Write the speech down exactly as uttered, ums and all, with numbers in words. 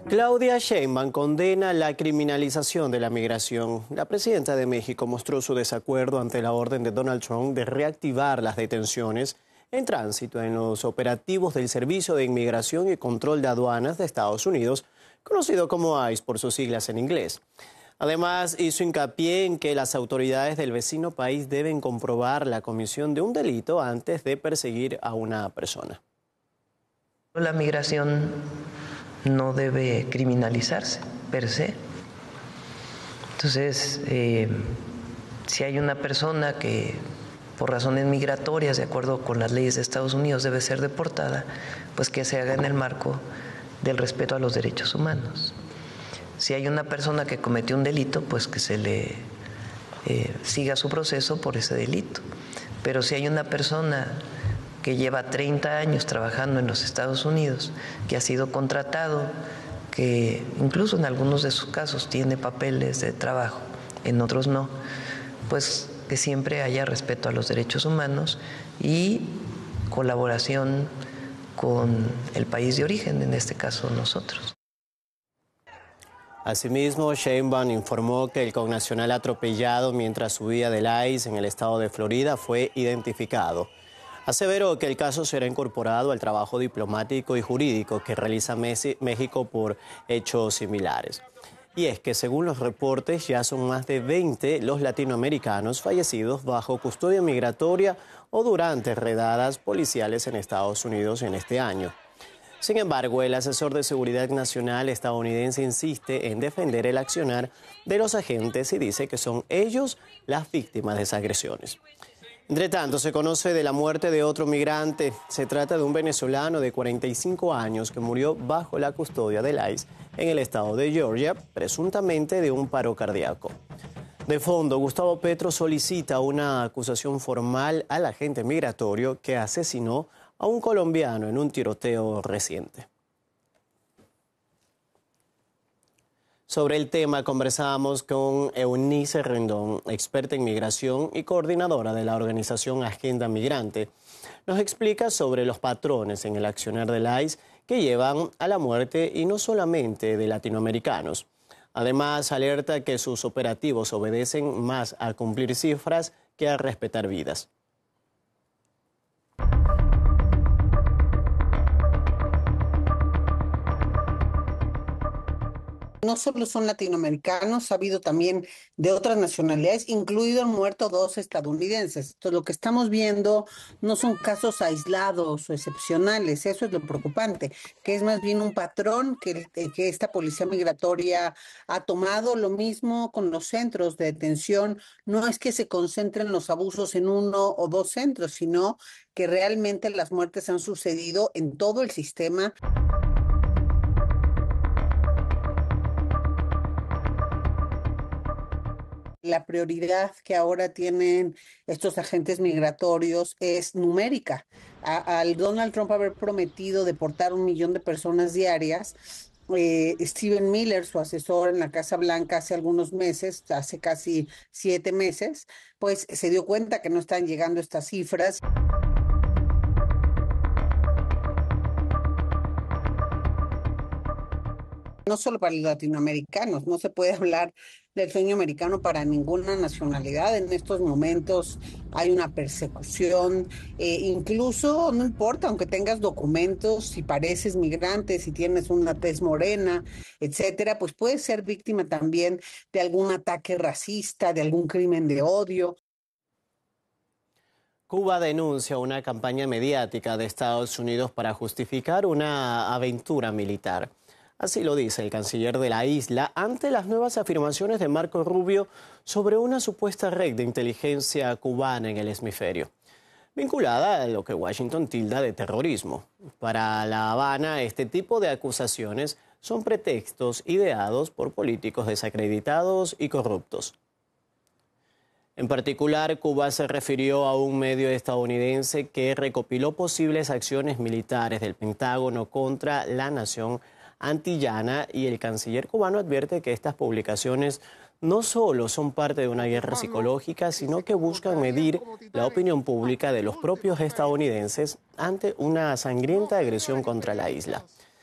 Claudia Sheinbaum condena la criminalización de la migración. La presidenta de México mostró su desacuerdo ante la orden de Donald Trump de reactivar las detenciones en tránsito en los operativos del Servicio de Inmigración y Control de Aduanas de Estados Unidos, conocido como ICE por sus siglas en inglés. Además, hizo hincapié en que las autoridades del vecino país deben comprobar la comisión de un delito antes de perseguir a una persona. La migración no debe criminalizarse per se. Entonces, eh, si hay una persona que por razones migratorias, de acuerdo con las leyes de Estados Unidos, debe ser deportada, pues que se haga en el marco del respeto a los derechos humanos. Si hay una persona que cometió un delito, pues que se le eh, siga su proceso por ese delito. Pero si hay una persona que lleva treinta años trabajando en los Estados Unidos, que ha sido contratado, que incluso en algunos de sus casos tiene papeles de trabajo, en otros no, pues que siempre haya respeto a los derechos humanos y colaboración con el país de origen, en este caso nosotros. Asimismo, Sheinbaum informó que el connacional atropellado mientras subía del ICE en el estado de Florida fue identificado. Aseveró que el caso será incorporado al trabajo diplomático y jurídico que realiza México por hechos similares. Y es que, según los reportes, ya son más de veinte los latinoamericanos fallecidos bajo custodia migratoria o durante redadas policiales en Estados Unidos en este año. Sin embargo, el asesor de Seguridad Nacional estadounidense insiste en defender el accionar de los agentes y dice que son ellos las víctimas de esas agresiones. Entre tanto, se conoce de la muerte de otro migrante. Se trata de un venezolano de cuarenta y cinco años que murió bajo la custodia del ICE en el estado de Georgia, presuntamente de un paro cardíaco. De fondo, Gustavo Petro solicita una acusación formal al agente migratorio que asesinó a un colombiano en un tiroteo reciente. Sobre el tema conversábamos con Eunice Rendón, experta en migración y coordinadora de la organización Agenda Migrante. Nos explica sobre los patrones en el accionar del ICE que llevan a la muerte y no solamente de latinoamericanos. Además, alerta que sus operativos obedecen más a cumplir cifras que a respetar vidas. No solo son latinoamericanos, ha habido también de otras nacionalidades, incluido han muerto dos estadounidenses. Entonces, lo que estamos viendo no son casos aislados o excepcionales, eso es lo preocupante, que es más bien un patrón que, que esta policía migratoria ha tomado. Lo mismo con los centros de detención, no es que se concentren los abusos en uno o dos centros, sino que realmente las muertes han sucedido en todo el sistema. La prioridad que ahora tienen estos agentes migratorios es numérica. A, al Donald Trump haber prometido deportar un millón de personas diarias, eh, Stephen Miller, su asesor en la Casa Blanca hace algunos meses, hace casi siete meses, pues se dio cuenta que no están llegando estas cifras. No solo para los latinoamericanos, no se puede hablar del sueño americano para ninguna nacionalidad. En estos momentos hay una persecución, eh, incluso no importa, aunque tengas documentos, si pareces migrante, si tienes una tez morena, etcétera, pues puedes ser víctima también de algún ataque racista, de algún crimen de odio. Cuba denuncia una campaña mediática de Estados Unidos para justificar una aventura militar. Así lo dice el canciller de la isla ante las nuevas afirmaciones de Marco Rubio sobre una supuesta red de inteligencia cubana en el hemisferio, vinculada a lo que Washington tilda de terrorismo. Para La Habana, este tipo de acusaciones son pretextos ideados por políticos desacreditados y corruptos. En particular, Cuba se refirió a un medio estadounidense que recopiló posibles acciones militares del Pentágono contra la nación antillana, y el canciller cubano advierte que estas publicaciones no solo son parte de una guerra psicológica, sino que buscan medir la opinión pública de los propios estadounidenses ante una sangrienta agresión contra la isla.